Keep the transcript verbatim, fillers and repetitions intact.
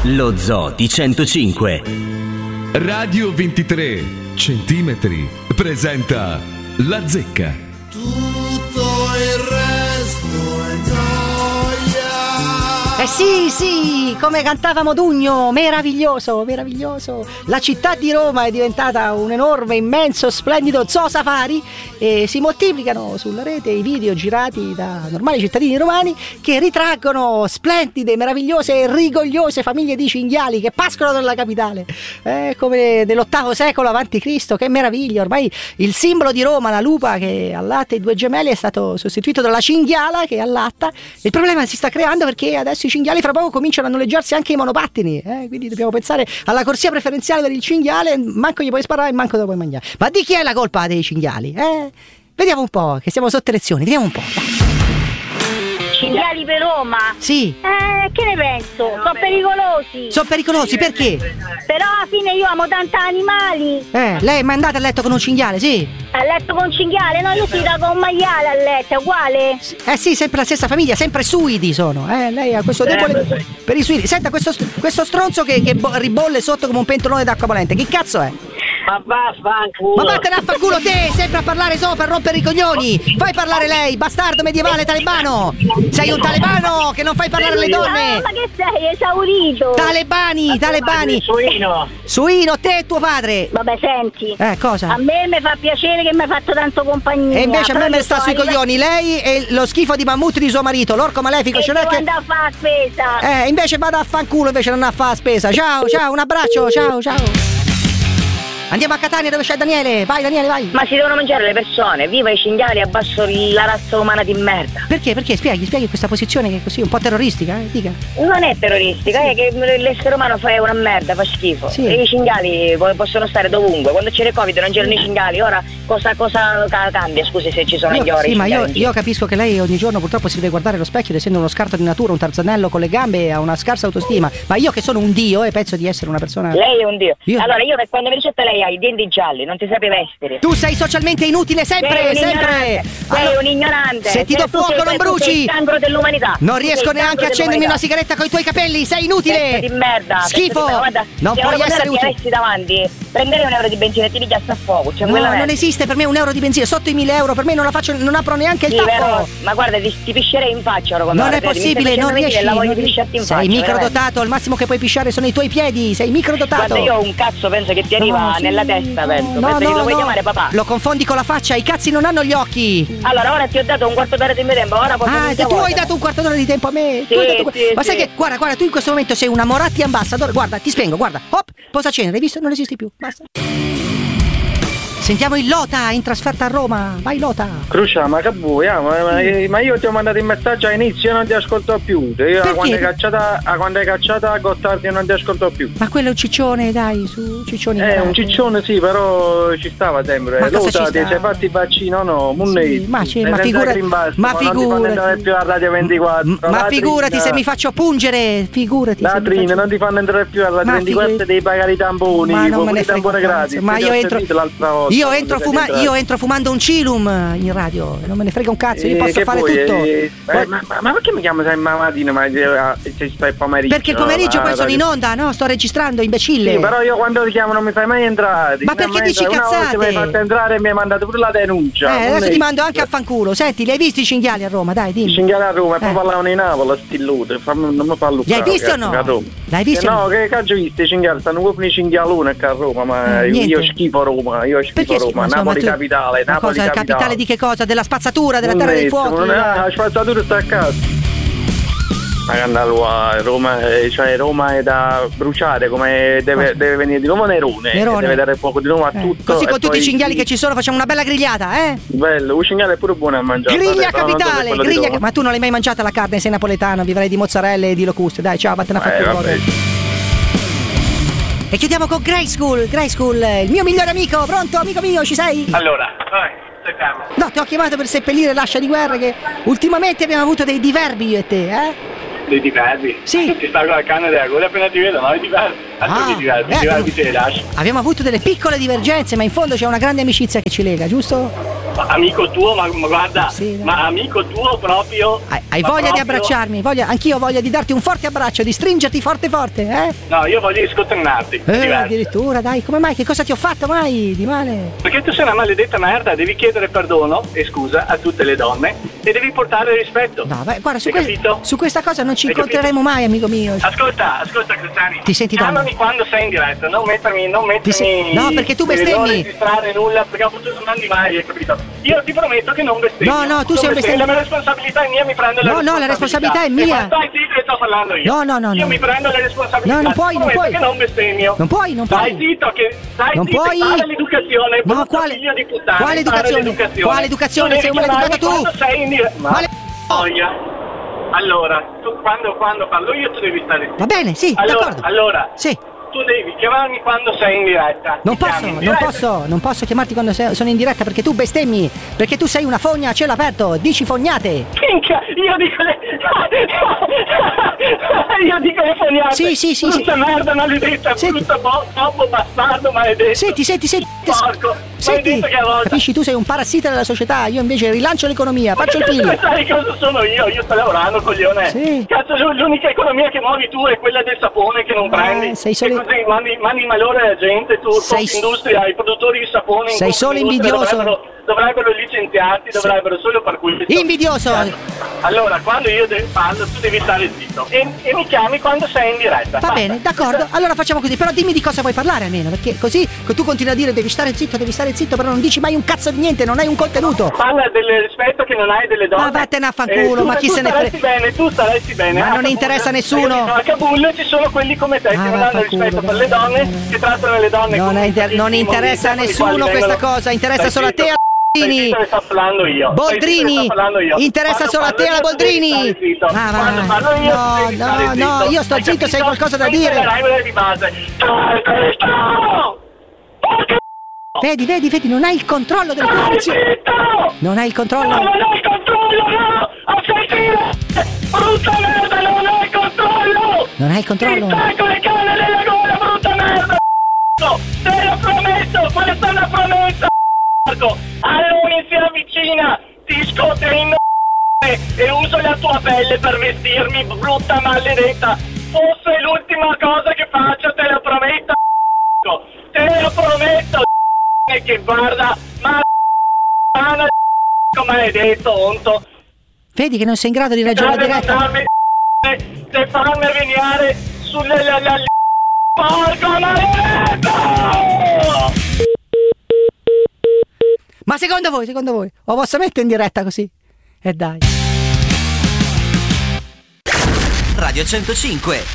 Lo Zoo di centocinque. Radio ventitré centimetri presenta La Zecca. Tutto il resto è noia. Eh sì, sì, come cantava Modugno, meraviglioso, meraviglioso. La città di Roma è diventata un enorme, immenso, splendido zoo safari e si moltiplicano sulla rete i video girati da normali cittadini romani che ritraggono splendide, meravigliose e rigogliose famiglie di cinghiali che pascolano nella capitale. Eh, come nell'ottavo secolo avanti Cristo, che meraviglia! Ormai il simbolo di Roma, la lupa che allatta i due gemelli, è stato sostituito dalla cinghiala che allatta. Il problema si sta creando perché adesso i cinghiali fra poco cominciano a noleggiarsi anche i monopattini, eh? Quindi dobbiamo pensare alla corsia preferenziale per il cinghiale, manco gli puoi sparare e manco te lo puoi mangiare. Ma di chi è la colpa dei cinghiali? Eh? Vediamo un po', che siamo sotto elezioni, vediamo un po'. Cinghiali per Roma? Sì. Eh, che ne penso? Sono pericolosi. Sono pericolosi, perché? Però alla fine io amo tanti animali. Eh, lei è mai andata a letto con un cinghiale, sì? A letto con un cinghiale? No, io si da con un maiale a letto, è uguale? Eh sì, sempre la stessa famiglia, sempre suidi sono. Eh, lei ha questo debole per i suidi. Senta, questo, questo stronzo che, che ribolle sotto come un pentolone d'acqua bollente, che cazzo è? Ma vaffanculo! Ma vattene a fanculo te, sempre a parlare sopra, a rompere i coglioni! Fai parlare lei, bastardo medievale talebano! Sei un talebano che non fai parlare le donne! Ah, ma che sei, esaurito? Talebani, talebani! Suino! Suino, te e tuo padre! Vabbè, senti. Eh, cosa? A me mi fa piacere che mi hai fatto tanto compagnia. E invece a me me sta sui arriva... coglioni, lei e lo schifo di mammut di suo marito, l'orco malefico, E ce devo che... andare a fare la spesa. Eh, invece vado a fanculo, invece non a fare la spesa. Ciao, ciao, un abbraccio, ciao, ciao. Andiamo a Catania dove c'è Daniele. Vai Daniele, vai. Ma si devono mangiare le persone. Viva i cinghiali, abbasso la razza umana di merda. Perché? Perché? Spieghi, spieghi questa posizione che è così un po' terroristica, eh? Dica. Non è terroristica, è che l'essere umano fa una merda, fa schifo. Sì. E i cinghiali possono stare dovunque. Quando c'era il Covid non c'erano i cinghiali. Ora cosa, cosa cambia? Scusi se ci sono Io, gli ori. sì, ma io, io capisco che lei ogni giorno purtroppo si deve guardare allo specchio ed essendo uno scarto di natura, un tarzanello con le gambe, ha una scarsa autostima. Ma io che sono un dio e penso di essere una persona. Lei è un dio. Io... Allora io quando mi dice lei ha i denti gialli, non ti sape vestire. Tu sei socialmente inutile sempre, sei un sempre. Sei Allora, un ignorante. se ti do Tu fuoco sei- non tu bruci. sei il cancro dell'umanità. Non Tu riesco sei il neanche a cancro accendermi una dell'umanità. sigaretta con i tuoi capelli, sei inutile. Pezzo di merda. Schifo. pezzo di merda. Guarda, Non se puoi una essere persona ti utile. avessi davanti, prenderei un euro di benzina e ti piglia sta a fuoco. Cioè, No, quella non merda. esiste per me un euro di benzina, sotto i mille euro per me non la faccio, non apro neanche il Sì, tappo. però, ma guarda, ti, ti piscerei in faccia ora quando Non la è vedi. Mi possibile, stai non facendo riesci. venire la voglia non di riesci. pisciarti in Sei faccia, microdotato, al massimo che puoi pisciare sono i tuoi piedi, sei microdotato. Guarda, io ho un cazzo, penso che ti arriva No, sì, nella testa, penso. no, penso che no, lo vuoi no. chiamare papà. Lo confondi con la faccia, i cazzi non hanno gli occhi. Allora, ora ti ho dato un quarto d'ora di mio tempo, ora posso Ah, tu hai dato un quarto d'ora di tempo a me. Sì, Tu hai dato- sì, Ma sai sì. che, guarda, guarda, tu in questo momento sei una Moratti ambassador. Guarda, ti spengo, guarda. Hop, posa cenere, hai visto? Non esisti più. Basta. Sentiamo il Lota in trasferta a Roma. Vai Lota. Crucia, ma che vuoi? Ah, ma, ma- ma io ti ho mandato il messaggio all'inizio e non ti ascolto più. Io Perché? quando hai cacciata, a quando hai cacciata a Gottardi non ti ascolto più. Ma quello è un ciccione, dai, su, ciccioni. Eh, un ignoranti. ciccione sì, però ci stava sempre. Ma cosa Lota, ci ti sta? sei fatti il vaccino? No, Munnei. Sì, ma sì, ma figura- ma Non ti fanno entrare figurati. più a Radio ventiquattro. M- Ma Latrina. figurati se mi faccio pungere, figurati. se mi Latrina, faccio- non ti fanno entrare più a Radio Ma ventiquattro, figurati. devi pagare i tamponi, Ma non puoi me ne pure i frega tamponi un gratis. cazzo. Ma Ti io ho entro, sentito l'altra volta, io, quando entro sei fuma- entrato. io entro fumando un cilum in radio, non me ne frega un cazzo, io Eh, posso che fare vuoi, tutto. eh, Poi- eh, ma, ma, ma perché mi chiamo sempre la mattina ma eh, se stai pomeriggio? Perché il pomeriggio no? poi Ah, sono in radio- onda, no? Sto registrando, imbecille. Sì, però io quando ti chiamo non mi fai mai entrare. Ma Non perché mai dici entrare. Una volta cazzate? mi hai fatto entrare e mi hai mandato pure la denuncia. Eh, Non adesso è- ti mando anche a fanculo. Senti, li hai visti i cinghiali a Roma? Dai, I dimmi. cinghiali a Roma e poi Eh. parlavano in Napoli, stillute. Fammi- Non mi parlo Li hai visti o no? L'hai visti Eh, o no? no, che cazzo hai visto? I cinghiali stanno proprio i cinghialoni qua a Roma, ma Eh, io, niente. io schifo Roma, io schifo Perché Roma, insomma, Napoli tu- capitale, Ma Napoli cosa, capitale. capitale di che cosa? Della spazzatura, della terra dei fuochi? Non è, la spazzatura sta a casa. Ma che andare a Roma, eh, cioè Roma è da bruciare, come deve, Cosa? deve venire di nuovo Nerone, Nerone. deve dare fuoco di nuovo a Eh, tutto. Così e con tutti poi- i cinghiali che ci sono facciamo una bella grigliata, eh? Bello, un cinghiale è pure buono a mangiare. Griglia vabbè, però non so se capitale, quello di griglia. Roma. Ma tu non l'hai mai mangiata la carne, sei napoletano, vivrai di mozzarella e di locuste. Dai, ciao, vattene a fare Eh, il vabbè. E chiudiamo con Grey School, Grey School, il mio migliore amico. Pronto, amico mio, ci sei? Allora, vai, cerchiamo. No, ti ho chiamato per seppellire l'ascia di guerra che ultimamente abbiamo avuto dei diverbi io e te, eh? Dei diverbi? Sì. Ti sta con la canna della gola appena ti vedo, no? I diverbi. Altro Ah, che diverbi, eh, i diverbi abbiamo- te li lasci. Abbiamo avuto delle piccole divergenze, ma in fondo c'è una grande amicizia che ci lega, giusto? Ma amico tuo, ma, ma guarda, Sì, ma amico tuo proprio. Hai, hai ma voglia di proprio- abbracciarmi? Voglia, anch'io ho voglia di darti un forte abbraccio, di stringerti forte forte, eh? No, io voglio riscotennarti. Eh, diverso. addirittura, dai, come mai? Che cosa ti ho fatto mai di male? Perché tu sei una maledetta merda, devi chiedere perdono e scusa a tutte le donne e devi portare rispetto. No, beh, guarda, su, Hai que- capito? su questa cosa non ci Hai incontreremo mai, amico mio. Ascolta, ascolta Cristiani. Ti senti Chiamami donne? quando sei in diretta, non mettermi, non mettermi. se- no, perché tu non bestemmi. registrare nulla, perché ho potuto non mandi mai, hai capito? Io ti prometto che non bestemmio. No, no, tu Non sei un bestemmio. bestemmio. La mia responsabilità è mia, mi prendo la No, no, la responsabilità è mia. E stai zitto che sto parlando io. No, no, no, Io no. mi prendo la responsabilità. No, non Ti puoi, non prometto puoi. che non bestemmio. Non puoi, non puoi. Stai zitto che stai Non zitto, puoi. impara l'educazione. No, brutto quale- figlio di puttana, quale impara educazione? l'educazione. Quale educazione? Tu Sei un devi maleducato chiamarmi tu. quando sei in diretta. Ma Male- Voglia. Allora, tu quando, quando parlo io tu devi stare zitto. Va bene, sì, allora, d'accordo. Allora, Sì. tu devi chiamarmi quando sei in diretta. Non Ti posso, chiami in non diretta. posso, non posso chiamarti quando sei- sono in diretta perché tu bestemmi, perché tu sei una fogna a cielo aperto, dici fognate. Minchia, io dico le... io dico le fognate. Sì, sì, sì, Brutta sì. merda maledetta, Senti. brutta bo- topo bastardo maledetto. Senti, senti, senti. Porco, Senti, maledetto che volta. capisci, tu sei un parassita della società, io invece rilancio l'economia, faccio il P I L. Sai cosa sono io? Io sto lavorando, coglione. Sì. Cazzo, l- l'unica economia che muovi tu è quella del sapone che non Ah, prendi. sei solo- E così mandi, mandi malore alla gente, tu, Sei- industria, i produttori di sapone. in Sei solo Confindustria invidioso. Dovrebbero, dovrebbero licenziarti, dovrebbero solo per questo. Invidioso. Allora, quando io de- parlo, tu devi stare zitto. E, e mi chiami quando sei in diretta. Va Basta. bene, d'accordo, allora facciamo così, però dimmi di cosa vuoi parlare almeno, perché così tu continui a dire devi stare zitto, devi stare zitto, però non dici mai un cazzo di niente, non hai un contenuto. Parla del rispetto che non hai delle donne. Ma vattene a fanculo, Eh, tu- ma chi tu se ne staresti frega? bene, tu staresti bene. Ma A non Kabul, interessa a nessuno. hai capito? A Kabul ci sono quelli come te che Ah, non hanno vaffanculo, rispetto per dai. le donne, che trattano le donne Non, come è inter- i non bambini interessa a con i nessuno quali questa vengono- cosa, interessa Stai solo a te, zitto. Boldrini. Stai zitto che sto parlando io. Boldrini. Stai zitto che sto parlando io. Interessa Quando solo a parlo te, la io, tu devi Boldrini. stare zitto. Ah, va. Quando parlo io, No, tu devi no, stare no, zitto. io sto Hai zitto, se hai capito? qualcosa da Questa dire. è la regola di base. Stai zitto! Porca Vedi, vedi, vedi, non hai il controllo delle tue Stai funzioni. zitto! Non hai il No, controllo. non hai controllo, no! A sentire! Brutta merda, non hai controllo! Non hai il Ti controllo. stacco le canne nella gola, brutta merda! Te lo prometto, questa è una promessa, Marco! Allora si avvicina, ti scotte in e uso la tua pelle per vestirmi, brutta maledetta! Fosse l'ultima cosa che faccio, te lo prometto, te lo prometto, che guarda, ma maledetto, onto! Vedi che non sei in grado di ragionare Deve diretta. mandarmi e farmi venire sulle la, la, la, porco maledetto! Ma secondo voi, secondo voi, lo posso mettere in diretta così? E dai. Radio centocinque,